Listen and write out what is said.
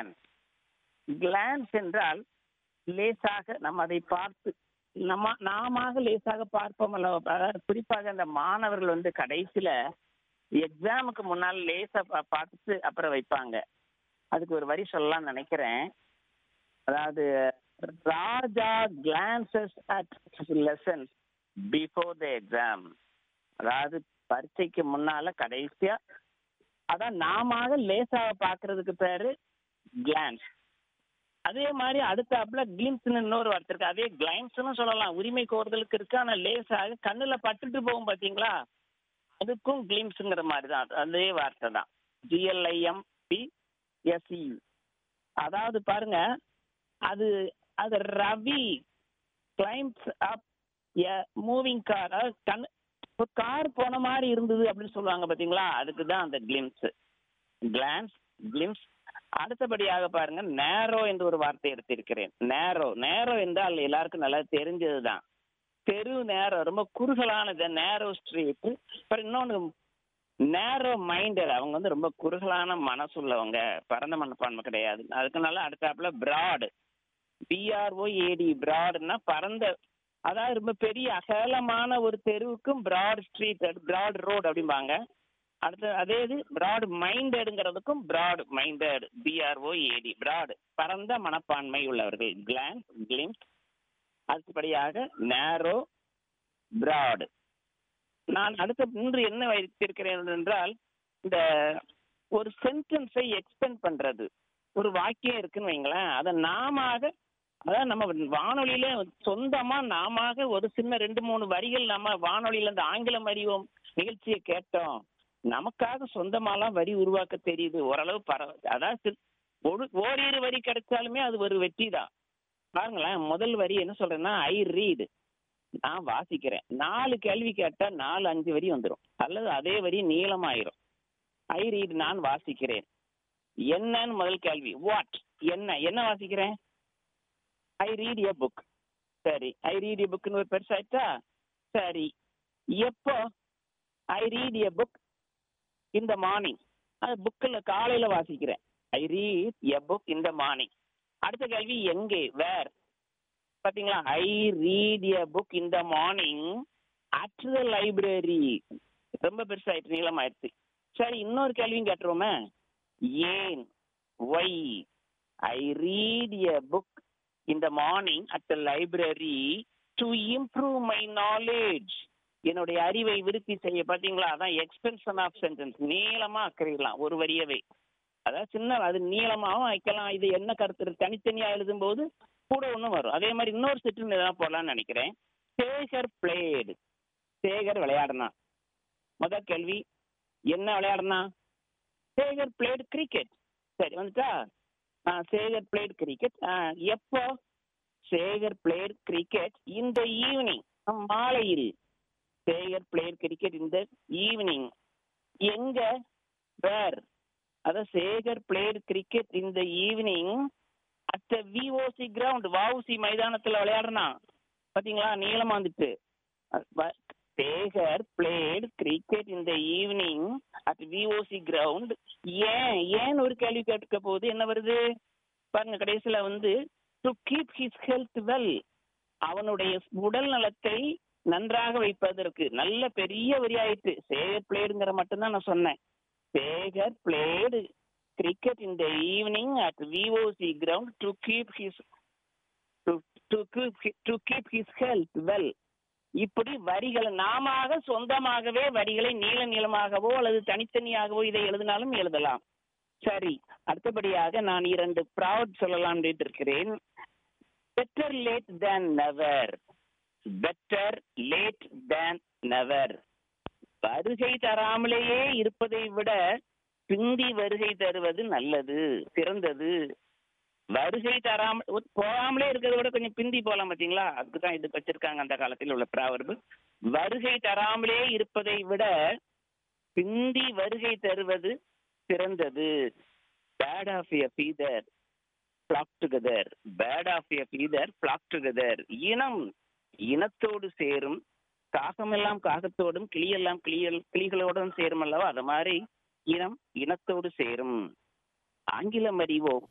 Glands. Glands என்றால் லேசாக நம்ம அதை பார்த்து நாம லேசாக பார்ப்போம் அல்லவா? அதாவது குறிப்பாக அந்த மாணவர்கள் வந்து கடைசியில எக்ஸாமுக்கு முன்னால் லேசா பார்த்துட்டு அப்புறம் வைப்பாங்க. அதுக்கு ஒரு வரி சொல்லலாம்னு நினைக்கிறேன். அதாவது ராஜா glances at lessons before the exam. அதாவது பரீட்சைக்கு முன்னால கடைசியா அதான் நாம லேசாக பார்க்கறதுக்கு பேரு கிளான்ஸ். அதே மாதிரி அடுத்தாப்புல கிளிம்ஸ்னு இன்னொரு வார்த்தை இருக்கு. அதே கிளைம்ஸ்னு சொல்லலாம். உரிமை கோருதலுக்கு இருக்கு. ஆனா லேசாக கண்ணுல பட்டுட்டு போகும் பாத்தீங்களா, அதுக்கும் கிளிம்ஸ்ங்கிற மாதிரி தான். அதே வார்த்தை தான். GLIMPSE. அதாவது பாருங்க, அது அது ரவி கிளைம்ஸ் அப் எ மூவிங் கார். அதாவது ஒரு கார் போன மாதிரி இருந்தது அப்படின்னு சொல்லுவாங்க பாத்தீங்களா, அதுக்கு தான் அந்த கிளிம்ஸ். Glands, glimpse. அடுத்தபடியாக பாருங்க, நேரோ என்று ஒரு வார்த்தை எடுத்திருக்கிறேன். நேரோ நேரோ என்றால் எல்லாருக்கும் நல்லா தெரிஞ்சதுதான். தெரு நேரம், ரொம்ப குறுகலானது, நேரோ ஸ்ட்ரீட். அப்புறம் இன்னொன்று நேரோ மைண்டட், அவங்க வந்து ரொம்ப குறுகலான மனசு உள்ளவங்க, பரந்த மனப்பான்மை கிடையாது. அதுக்குனால அடுத்தாப்புல பிராட், BROAD, பிராட்னா பரந்த, அதாவது ரொம்ப பெரிய அகலமான ஒரு தெருவுக்கும் பிராட் ஸ்ட்ரீட், பிராட் ரோடு அப்படிம்பாங்க. அடுத்து அதே இது Brad மைண்டடுங்கிறதுக்கும் Brad minded, BROAD, Brad பரந்த மனப்பான்மை உள்ளவர்கள். Glands, glimpse. அடுத்தபடியாக நேரோ, பிராட். நான் அடுத்த இன்று என்ன வைத்திருக்கிறேன் என்றால், இந்த ஒரு சென்டென்ஸை எக்ஸ்பெண்ட் பண்றது. ஒரு வாக்கியம் இருக்குன்னு வைங்களேன், அதை அதாவது நம்ம வானொலியில சொந்தமா நாம ஒரு சின்ன 2-3 வரிகள் நம்ம வானொலியில இந்த ஆங்கிலம் அறிவோம் நிகழ்ச்சியை கேட்டோம். நமக்காக சொந்தமாலாம் வரி உருவாக்க தெரியுது ஓரளவு அதாவது ஓரிரு வரி கிடைச்சாலுமே அது ஒரு வெற்றி தான். பாருங்களேன், முதல் வரி என்ன சொல்றேன்னா, ஐ ரீட், நான் வாசிக்கிறேன். 4 கேள்வி கேட்டா 4-5 வரி வந்துடும், அல்லது அதே வரி நீளமாயிரும். ஐ ரீட், நான் வாசிக்கிறேன். என்னன்னு முதல் கேள்வி. வாட், என்ன வாசிக்கிறேன்? ஐ ரீட் எ புக். சரி, ஐ ரீட் எ புக்னு ஒரு பெருசாயிட்டா. சரி, எப்போ? ஐ read a book in the morning. அது புக்கில் காலையில வாசிக்கிறேன். ஐ read a book in the morning. அடுத்த கேள்வி எங்கே, வேர். பாத்தீங்களா, ஐ read a book in the morning at the library. ரொம்ப பெருசாயிட்டு, நீளமாயிடுச்சு. சரி, இன்னொரு கேள்வியும் கேட்டுருவோமே. ஏன், Y. I read a book in the morning at the library to improve my knowledge. என்னுடைய அறிவை விருத்தி செய்ய. பாத்தீங்களா, அதான் எக்ஸ்பென்ஷன் ஆஃப் சென்டென்ஸ். நீளமா ஆக்கிடலாம் ஒரு வரியவே. அதாவது சின்ன, அது நீளமாகவும் வைக்கலாம். இது என்ன கருத்து தனித்தனியா எழுதும் போது கூட ஒன்றும் வரும். அதே மாதிரி இன்னொரு செட்டில் எதாவது போடலாம்னு நினைக்கிறேன். சேகர் பிளேடு. சேகர் விளையாடினா. முதல் கேள்வி என்ன விளையாடினா? Sekar blade cricket. சரி, வந்துட்டா. Sekar plate cricket. எப்போ? Sekar plate cricket in the evening, மாலையில். Sekar plate cricket in the evening. எங்க, வேர். அத Sekar plate cricket in the evening at the VOC ground. VOC மைதானத்தில் விளையாடுனா. பாத்தீங்களா, நீளமா வந்துட்டு. Sekar plate cricket in the evening at VOC ground. ஏன் ஒரு கேள்வி கேட்க போகுது, என்ன வருது பாருங்க. கடைசியில வந்து to keep his health well, அவனுடைய உடல் நலத்தை நன்றாக வைப்பதற்கு. நல்ல பெரிய வரி ஆயிட்டு. சேகர் பிளேடுங்கிற மட்டும்தான் நான் சொன்னேன். Sekar blade cricket in the evening at VOC ground to keep his health well. இப்படி வரிகளை நாம சொந்தமாகவே வரிகளை நீளமாகவோ அல்லது தனித்தனியாகவோ இதை எழுதினாலும் எழுதலாம். சரி, அடுத்தபடியாக நான் 2 ப்ராட் சொல்லலாம் இருக்கிறேன். பெட்டர் லேட் தேன் நெவர். பெட்டர் லேட் தேன் நெவர். வருகை தராமலேயே இருப்பதை விட பிந்தி வருகை தருவது நல்லது, சிறந்தது. வருகை தராமல் போகாமலே இருக்கிறத விட கொஞ்சம் பிந்தி போகலாம். பார்த்தீங்களா, அதுக்குதான் இது வச்சிருக்காங்க அந்த காலத்தில் உள்ள ப்ராவர்பு. வருகை தராமலே இருப்பதை விட பிந்தி வருகை தருவது சிறந்தது. Bad of a ஃபீதர் flag together. Bad of a ஃபீதர் flag together. இனம் இனத்தோடு சேரும். காகமெல்லாம் காகத்தோடும், கிளியெல்லாம் கிளிகளோடும் சேரும் அல்லவா, அது மாதிரி இனம் இனத்தோடு சேரும். ஆங்கிலம் அறிவோம்,